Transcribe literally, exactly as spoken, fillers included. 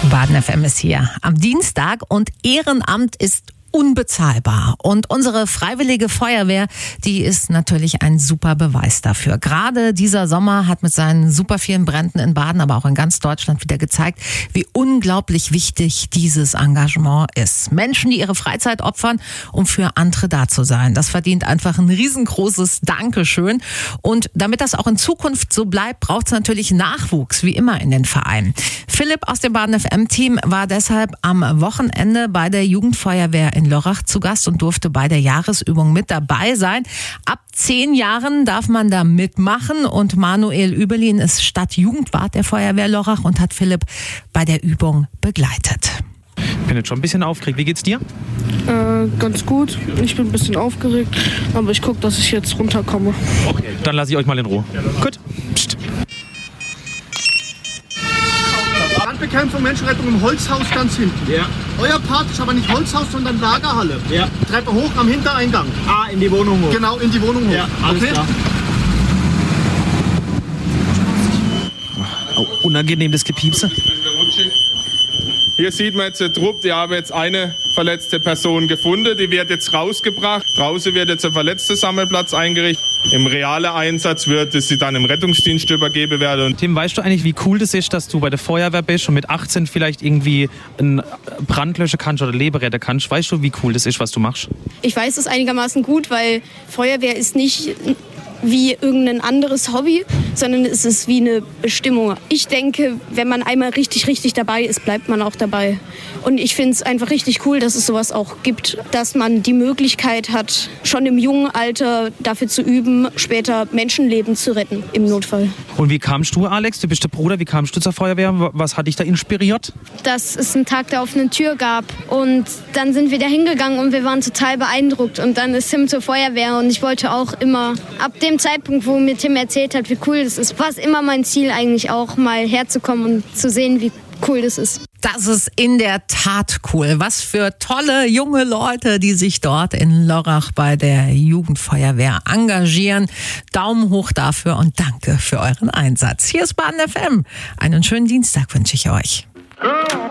Baden F M ist hier am Dienstag und Ehrenamt ist unbezahlbar. Und unsere Freiwillige Feuerwehr, die ist natürlich ein super Beweis dafür. Gerade dieser Sommer hat mit seinen super vielen Bränden in Baden, aber auch in ganz Deutschland wieder gezeigt, wie unglaublich wichtig dieses Engagement ist. Menschen, die ihre Freizeit opfern, um für andere da zu sein. Das verdient einfach ein riesengroßes Dankeschön. Und damit das auch in Zukunft so bleibt, braucht es natürlich Nachwuchs, wie immer in den Vereinen. Philipp aus dem Baden F M-Team war deshalb am Wochenende bei der Jugendfeuerwehr in Lörrach zu Gast und durfte bei der Jahresübung mit dabei sein. Ab zehn Jahren darf man da mitmachen und Manuel Überlin ist Stadtjugendwart der Feuerwehr Lörrach und hat Philipp bei der Übung begleitet. Ich bin jetzt schon ein bisschen aufgeregt. Wie geht's dir? Äh, ganz gut. Ich bin ein bisschen aufgeregt, aber ich gucke, dass ich jetzt runterkomme. Okay, dann lasse ich euch mal in Ruhe. Gut. Psst. Brandbekämpfung, Menschenrettung im Holzhaus ganz hinten. Ja. Euer Part ist aber nicht Holzhaus, sondern Lagerhalle. Ja. Treppe hoch am Hintereingang. Ah, in die Wohnung hoch. Genau, in die Wohnung hoch. Ja, alles okay? klar. Oh, unangenehm, das Gepiepse. Hier sieht man jetzt den Trupp, die haben jetzt eine verletzte Person gefunden, die wird jetzt rausgebracht. Draußen wird jetzt ein Verletzte-Sammelplatz eingerichtet. Im realen Einsatz wird es sie dann im Rettungsdienst übergeben werden. Und Tim, weißt du eigentlich, wie cool das ist, dass du bei der Feuerwehr bist und mit achtzehn vielleicht irgendwie einen Brand löschen kannst oder Leben retten kannst? Weißt du, wie cool das ist, was du machst? Ich weiß es einigermaßen gut, weil Feuerwehr ist nicht wie irgendein anderes Hobby, sondern es ist wie eine Bestimmung. Ich denke, wenn man einmal richtig, richtig dabei ist, bleibt man auch dabei. Und ich finde es einfach richtig cool, dass es sowas auch gibt, dass man die Möglichkeit hat, schon im jungen Alter dafür zu üben, später Menschenleben zu retten im Notfall. Und wie kamst du, Alex? Du bist der Bruder. Wie kamst du zur Feuerwehr? Was hat dich da inspiriert? Dass es einen Tag der offenen Tür gab. Und dann sind wir da hingegangen und wir waren total beeindruckt. Und dann ist Tim zur Feuerwehr und ich wollte auch immer, ab dem Zeitpunkt, wo mir Tim erzählt hat, wie cool das ist, war es immer mein Ziel eigentlich auch mal herzukommen und zu sehen, wie cool das ist. Das ist in der Tat cool. Was für tolle junge Leute, die sich dort in Lörrach bei der Jugendfeuerwehr engagieren. Daumen hoch dafür und danke für euren Einsatz. Hier ist Baden F M. Einen schönen Dienstag wünsche ich euch.